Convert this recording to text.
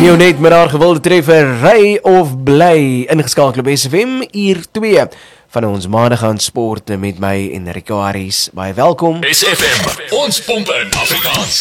Neonet met haar gewilde treffer, ry of bly, ingeskakel op SFM, uur 2 van ons maandag aan sport met my Enrico Harris. Baie welkom. SFM, ons pomp in Afrikaans.